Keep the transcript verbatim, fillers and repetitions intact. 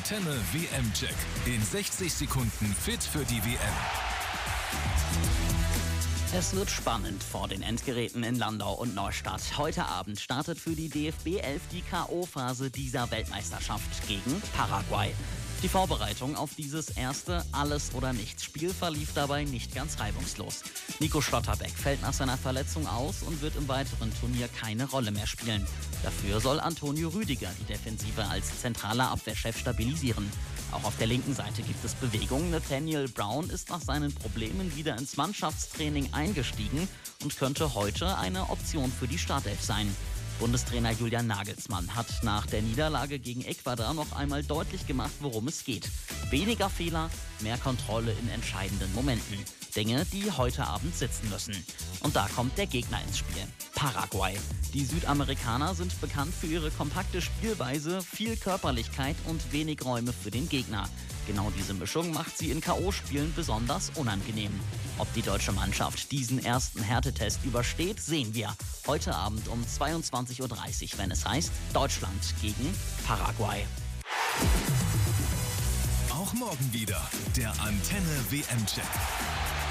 Antenne W M-Check. In sechzig Sekunden fit für die W M. Es wird spannend vor den Endgeräten in Landau und Neustadt. Heute Abend startet für die D F B elf die K O-Phase dieser Weltmeisterschaft gegen Paraguay. Die Vorbereitung auf dieses erste Alles-oder-Nichts-Spiel verlief dabei nicht ganz reibungslos. Nico Schlotterbeck fällt nach seiner Verletzung aus und wird im weiteren Turnier keine Rolle mehr spielen. Dafür soll Antonio Rüdiger die Defensive als zentraler Abwehrchef stabilisieren. Auch auf der linken Seite gibt es Bewegung. Nathaniel Brown ist nach seinen Problemen wieder ins Mannschaftstraining eingestiegen und könnte heute eine Option für die Startelf sein. Bundestrainer Julian Nagelsmann hat nach der Niederlage gegen Ecuador noch einmal deutlich gemacht, worum es geht. Weniger Fehler, mehr Kontrolle in entscheidenden Momenten. Dinge, die heute Abend sitzen müssen. Und da kommt der Gegner ins Spiel. Paraguay. Die Südamerikaner sind bekannt für ihre kompakte Spielweise, viel Körperlichkeit und wenig Räume für den Gegner. Genau diese Mischung macht sie in K O-Spielen besonders unangenehm. Ob die deutsche Mannschaft diesen ersten Härtetest übersteht, sehen wir heute Abend um zweiundzwanzig Uhr dreißig, wenn es heißt Deutschland gegen Paraguay. Auch morgen wieder der Antenne W M-Check.